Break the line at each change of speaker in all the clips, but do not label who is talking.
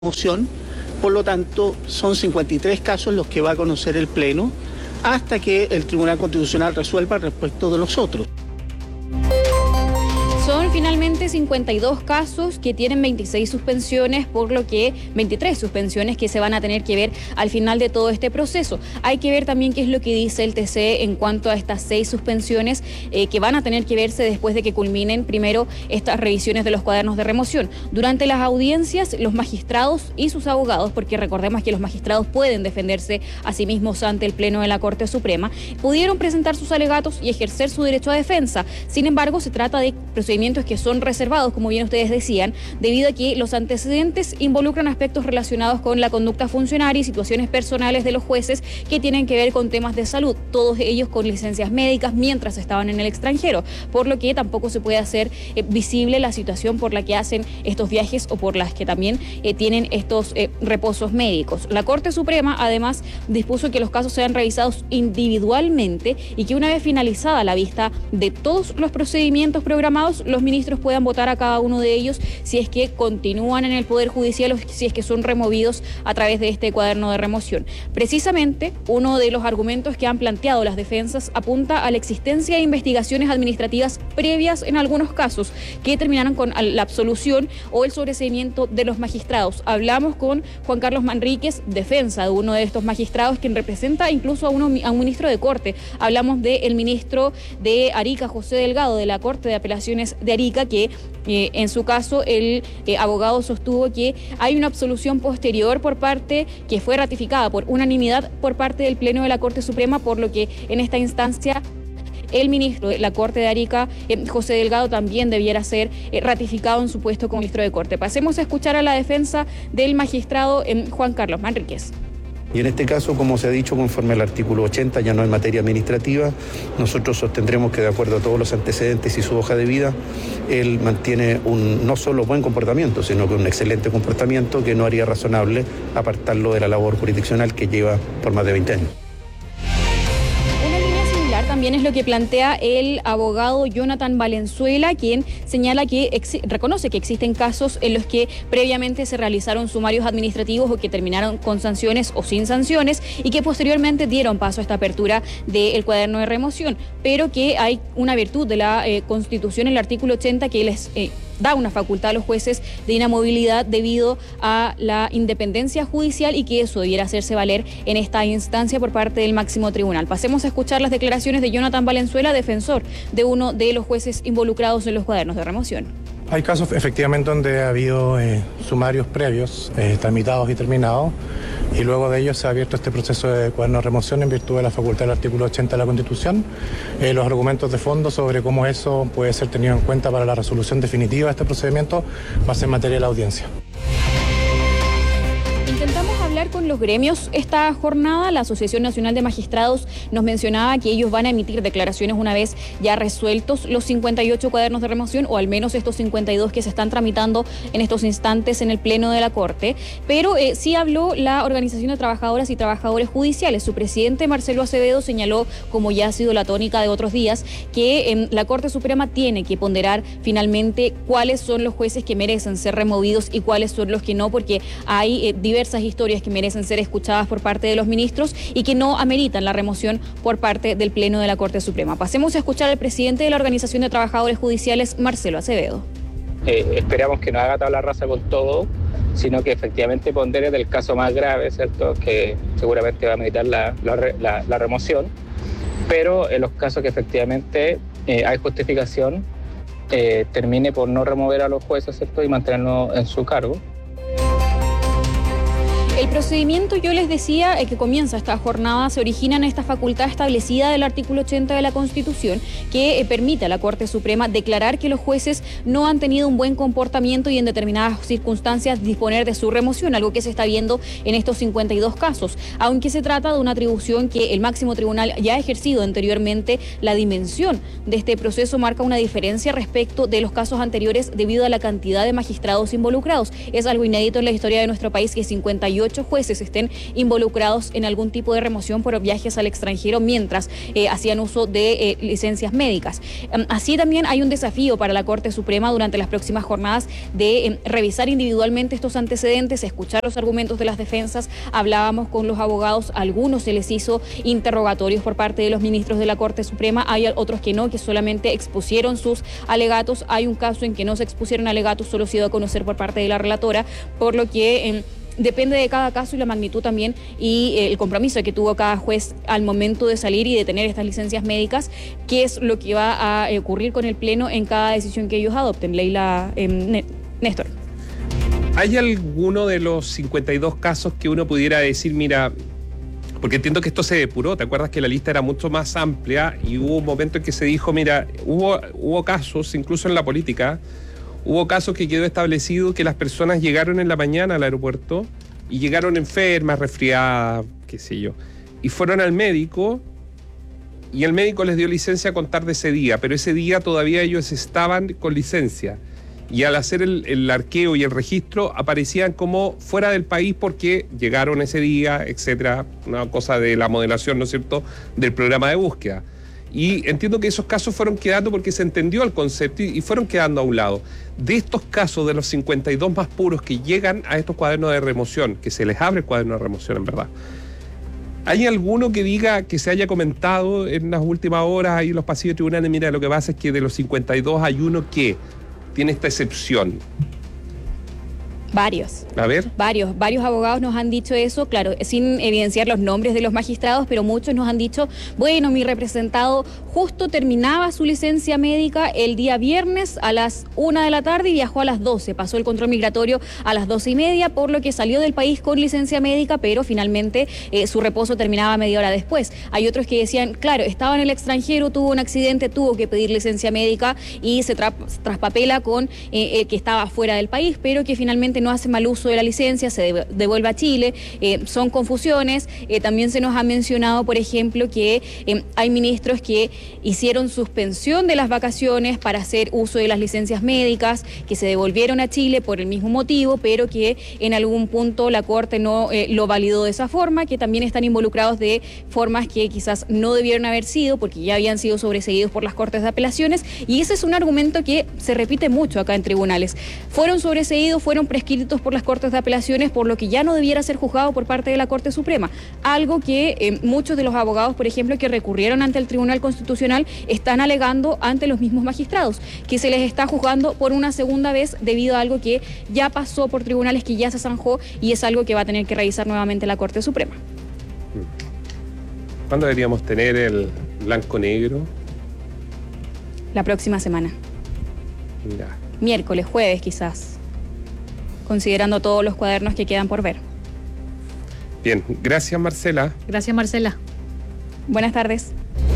moción, por lo tanto son 53 casos los que va a conocer el Pleno hasta que el Tribunal Constitucional resuelva respecto de los otros.
Son finalmente 52 casos que tienen 26 suspensiones, por lo que 23 suspensiones que se van a tener que ver al final de todo este proceso. Hay que ver también qué es lo que dice el TC en cuanto a estas 6 suspensiones que van a tener que verse después de que culminen primero estas revisiones de los cuadernos de remoción. Durante las audiencias, los magistrados y sus abogados, porque recordemos que los magistrados pueden defenderse a sí mismos ante el Pleno de la Corte Suprema, pudieron presentar sus alegatos y ejercer su derecho a defensa. Sin embargo, se trata de procedimientos que son reservados, como bien ustedes decían, debido a que los antecedentes involucran aspectos relacionados con la conducta funcionaria y situaciones personales de los jueces que tienen que ver con temas de salud, todos ellos con licencias médicas mientras estaban en el extranjero, por lo que tampoco se puede hacer visible la situación por la que hacen estos viajes o por las que también tienen estos reposos médicos. La Corte Suprema además dispuso que los casos sean revisados individualmente y que una vez finalizada la vista de todos los procedimientos programados, los ministros puedan votar a cada uno de ellos si es que continúan en el Poder Judicial o si es que son removidos a través de este cuaderno de remoción. Precisamente, uno de los argumentos que han planteado las defensas apunta a la existencia de investigaciones administrativas previas en algunos casos que terminaron con la absolución o el sobreseimiento de los magistrados. Hablamos con Juan Carlos Manríquez, defensa de uno de estos magistrados, quien representa incluso a un ministro de Corte. Hablamos del ministro de Arica, José Delgado, de la Corte de Apelaciones de Arica, que en su caso el abogado sostuvo que hay una absolución posterior por parte que fue ratificada por unanimidad por parte del Pleno de la Corte Suprema, por lo que en esta instancia el ministro de la Corte de Arica, José Delgado, también debiera ser ratificado en su puesto como ministro de Corte. Pasemos a escuchar a la defensa del magistrado Juan Carlos Manríquez.
Y en este caso, como se ha dicho, conforme al artículo 80, ya no en materia administrativa, nosotros sostendremos que de acuerdo a todos los antecedentes y su hoja de vida, él mantiene un no solo buen comportamiento, sino que un excelente comportamiento que no haría razonable apartarlo de la labor jurisdiccional que lleva por más de 20 años.
También es lo que plantea el abogado Jonathan Valenzuela, quien señala que reconoce que existen casos en los que previamente se realizaron sumarios administrativos o que terminaron con sanciones o sin sanciones y que posteriormente dieron paso a esta apertura del cuaderno de remoción, pero que hay una virtud de la Constitución, el artículo 80, que les da una facultad a los jueces de inamovilidad debido a la independencia judicial y que eso debiera hacerse valer en esta instancia por parte del máximo tribunal. Pasemos a escuchar las declaraciones de Jonathan Valenzuela, defensor de uno de los jueces involucrados en los cuadernos de remoción.
Hay casos efectivamente donde ha habido sumarios previos, tramitados y terminados, y luego de ellos se ha abierto este proceso de cuaderno de remoción en virtud de la facultad del artículo 80 de la Constitución. Los argumentos de fondo sobre cómo eso puede ser tenido en cuenta para la resolución definitiva de este procedimiento va a ser materia de la audiencia.
Intentamos hablar con los gremios esta jornada. La Asociación Nacional de Magistrados nos mencionaba que ellos van a emitir declaraciones una vez ya resueltos los 58 cuadernos de remoción, o al menos estos 52 que se están tramitando en estos instantes en el Pleno de la Corte. Pero sí habló la Organización de Trabajadoras y Trabajadores Judiciales. Su presidente, Marcelo Acevedo, señaló, como ya ha sido la tónica de otros días, que la Corte Suprema tiene que ponderar finalmente cuáles son los jueces que merecen ser removidos y cuáles son los que no, porque hay diversas historias que merecen ser escuchadas por parte de los ministros y que no ameritan la remoción por parte del Pleno de la Corte Suprema. Pasemos a escuchar al presidente de la Organización de Trabajadores Judiciales, Marcelo Acevedo.
Esperamos que no haga tabla rasa con todo, sino que efectivamente pondere del caso más grave, ¿cierto?, que seguramente va a meditar la remoción, pero en los casos que efectivamente hay justificación, termine por no remover a los jueces, ¿cierto?, y mantenerlos en su cargo.
El procedimiento, yo les decía, que comienza esta jornada, se origina en esta facultad establecida del artículo 80 de la Constitución, que permite a la Corte Suprema declarar que los jueces no han tenido un buen comportamiento y en determinadas circunstancias disponer de su remoción, algo que se está viendo en estos 52 casos. Aunque se trata de una atribución que el máximo tribunal ya ha ejercido anteriormente, la dimensión de este proceso marca una diferencia respecto de los casos anteriores debido a la cantidad de magistrados involucrados. Es algo inédito en la historia de nuestro país que 58 48 jueces estén involucrados en algún tipo de remoción por viajes al extranjero mientras hacían uso de licencias médicas. Así también hay un desafío para la Corte Suprema durante las próximas jornadas de revisar individualmente estos antecedentes, escuchar los argumentos de las defensas. Hablábamos con los abogados, a algunos se les hizo interrogatorios por parte de los ministros de la Corte Suprema, hay otros que no, que solamente expusieron sus alegatos. Hay un caso en que no se expusieron alegatos, solo se dio a conocer por parte de la relatora, por lo que depende de cada caso y la magnitud también y el compromiso que tuvo cada juez al momento de salir y de tener estas licencias médicas, qué es lo que va a ocurrir con el Pleno en cada decisión que ellos adopten. Leila, Néstor.
¿Hay alguno de los 52 casos que uno pudiera decir, mira, porque entiendo que esto se depuró, ¿te acuerdas que la lista era mucho más amplia y hubo un momento en que se dijo, mira, hubo casos, incluso en la política, hubo casos que quedó establecido que las personas llegaron en la mañana al aeropuerto y llegaron enfermas, resfriadas, qué sé yo, y fueron al médico y el médico les dio licencia a contar de ese día, pero ese día todavía ellos estaban con licencia y al hacer el arqueo y el registro aparecían como fuera del país porque llegaron ese día, etcétera, una cosa de la modelación, ¿no es cierto?, del programa de búsqueda. Y entiendo que esos casos fueron quedando porque se entendió el concepto y fueron quedando a un lado. De estos casos, de los 52 más puros que llegan a estos cuadernos de remoción, que se les abre el cuaderno de remoción en verdad, ¿hay alguno que diga, que se haya comentado en las últimas horas ahí en los pasillos de tribunales, mira, lo que pasa es que de los 52 hay uno que tiene esta excepción?
Varios.
A ver.
Varios abogados nos han dicho eso, claro, sin evidenciar los nombres de los magistrados, pero muchos nos han dicho, bueno, mi representado justo terminaba su licencia médica el día viernes a las 1 de la tarde y viajó a las 12, pasó el control migratorio a las 12:30, por lo que salió del país con licencia médica, pero finalmente su reposo terminaba media hora después. Hay otros que decían, claro, estaba en el extranjero, tuvo un accidente, tuvo que pedir licencia médica y se traspapela con que estaba fuera del país, pero que finalmente no hace mal uso de la licencia, se devuelve a Chile. Son confusiones. También se nos ha mencionado, por ejemplo, que hay ministros que hicieron suspensión de las vacaciones para hacer uso de las licencias médicas, que se devolvieron a Chile por el mismo motivo, pero que en algún punto la Corte no lo validó de esa forma, que también están involucrados de formas que quizás no debieron haber sido, porque ya habían sido sobreseídos por las Cortes de Apelaciones, y ese es un argumento que se repite mucho acá en tribunales. Fueron sobreseídos, fueron prescritos por las Cortes de Apelaciones, por lo que ya no debiera ser juzgado por parte de la Corte Suprema. Algo que muchos de los abogados, por ejemplo, que recurrieron ante el Tribunal Constitucional, están alegando ante los mismos magistrados, que se les está juzgando por una segunda vez debido a algo que ya pasó por tribunales, que ya se zanjó, y es algo que va a tener que revisar nuevamente la Corte Suprema.
¿Cuándo deberíamos tener el blanco-negro?
La próxima semana.
Mira.
Miércoles, jueves quizás, considerando todos los cuadernos que quedan por ver.
Bien, gracias Marcela.
Gracias Marcela.
Buenas tardes.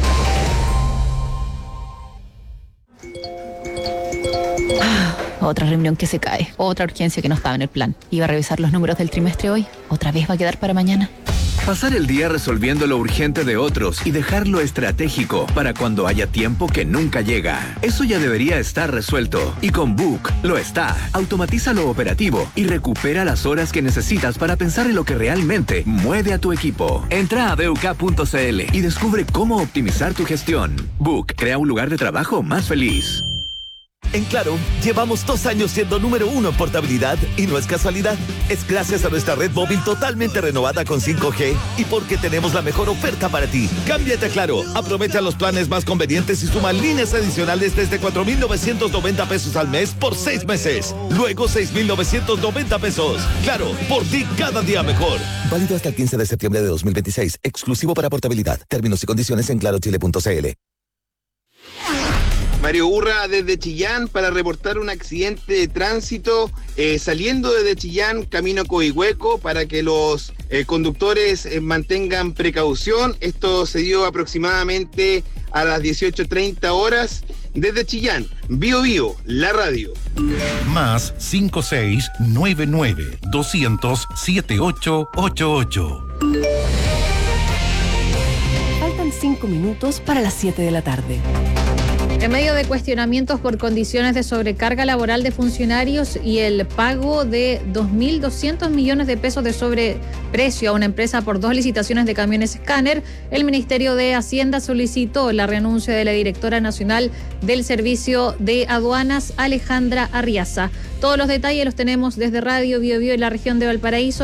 Otra reunión que se cae, otra urgencia que no estaba en el plan. Iba a revisar los números del trimestre hoy, otra vez va a quedar para mañana.
Pasar el día resolviendo lo urgente de otros y dejar lo estratégico para cuando haya tiempo que nunca llega. Eso ya debería estar resuelto. Y con Book lo está. Automatiza lo operativo y recupera las horas que necesitas para pensar en lo que realmente mueve a tu equipo. Entra a BUK.cl y descubre cómo optimizar tu gestión. Book crea un lugar de trabajo más feliz.
En Claro, llevamos 2 años siendo número 1 en portabilidad y no es casualidad. Es gracias a nuestra red móvil totalmente renovada con 5G y porque tenemos la mejor oferta para ti. Cámbiate a Claro, aprovecha los planes más convenientes y suma líneas adicionales desde 4,990 pesos al mes por 6 meses. Luego 6,990 pesos. Claro, por ti cada día mejor. Válido hasta el 15 de septiembre de 2026. Exclusivo para portabilidad. Términos y condiciones en clarochile.cl.
Mario Urra desde Chillán para reportar un accidente de tránsito saliendo desde Chillán, camino Coihueco, para que los conductores mantengan precaución. Esto se dio aproximadamente a las 18:30 horas desde Chillán. Bio Bio, la radio.
Más 5699-200-7888.
Faltan 5 minutos para las 7 de la tarde. En medio de cuestionamientos por condiciones de sobrecarga laboral de funcionarios y el pago de 2.200 millones de pesos de sobreprecio a una empresa por 2 licitaciones de camiones escáner, el Ministerio de Hacienda solicitó la renuncia de la directora nacional del Servicio de Aduanas, Alejandra Arriaza. Todos los detalles los tenemos desde Radio Bio Bio en la región de Valparaíso.